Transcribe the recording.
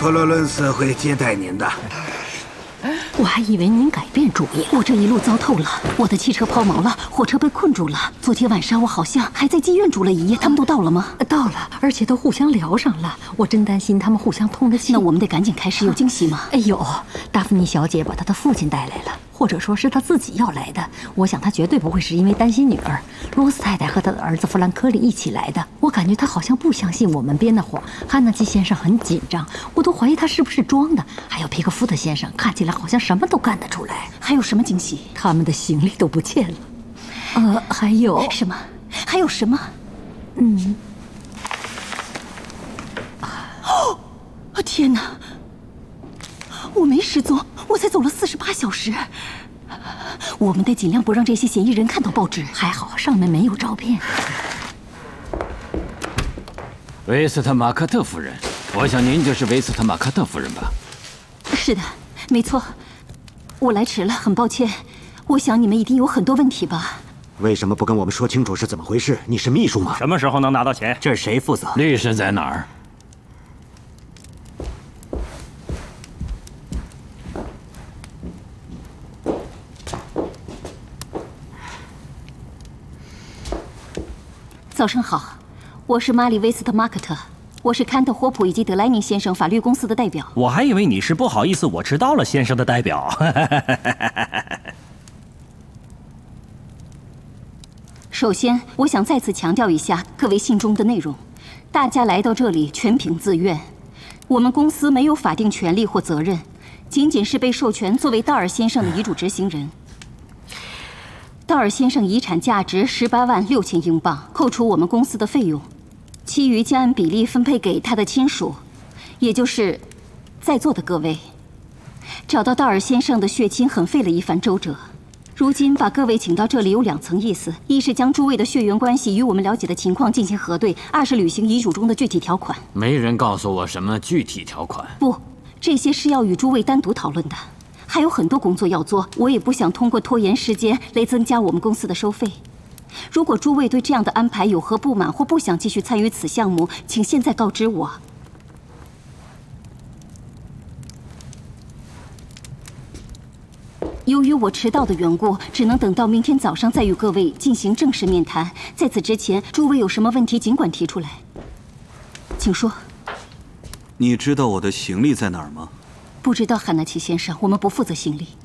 佛罗伦斯会接待您的。 我还以为您改变主意，我这一路糟透了，我的汽车抛锚了，火车被困住了。昨天晚上我好像还在妓院住了一夜，他们都到了吗？ 到了，而且都互相聊上了。我真担心他们互相通了气。 那我们得赶紧开始，有惊喜吗？ 哎呦，达芙妮小姐把她的父亲带来了，或者说是她自己要来的。我想她绝对不会是因为担心女儿。罗斯太太和她的儿子弗兰克里一起来的。我感觉她好像不相信我们编的谎。汉纳基先生很紧张，我都怀疑他是不是装的。还有皮克福特先生，看起来好像什么都干得出来。 还有什么惊喜？ 他们的行李都不见了。还有什么？还有什么？天哪！我没失踪，我才走了48小时。我们得尽量不让这些嫌疑人看到报纸。 还好上面没有照片。 维斯特马克特夫人，我想您就是维斯特马克特夫人吧？ 是的，没错。我来迟了，很抱歉。我想你们一定有很多问题吧？ 为什么不跟我们说清楚是怎么回事？你是秘书吗？ 什么时候能拿到钱？ 这是谁负责？ 律师在哪儿？ 早上好，我是玛丽·威斯特马克特，我是坎特·霍普以及德莱宁先生法律公司的代表。 我还以为你是不好意思我迟到了先生的代表。 首先，我想再次强调一下各位信中的内容。大家来到这里全凭自愿，我们公司没有法定权利或责任，仅仅是被授权作为道尔先生的遗嘱执行人。道尔先生遗产价值186000英镑，扣除我们公司的费用，其余将按比例分配给他的亲属，也就是在座的各位。找到道尔先生的血亲很费了一番周折。如今把各位请到这里有2层意思：一是将诸位的血缘关系与我们了解的情况进行核对；二是履行遗嘱中的具体条款。 没人告诉我什么具体条款。 不，这些是要与诸位单独讨论的。还有很多工作要做，我也不想通过拖延时间来增加我们公司的收费。如果诸位对这样的安排有何不满或不想继续参与此项目，请现在告知我。由于我迟到的缘故，只能等到明天早上再与各位进行正式面谈。在此之前，诸位有什么问题尽管提出来，请说。 你知道我的行李在哪儿吗？ 不知道，汉纳奇先生，我们不负责行李。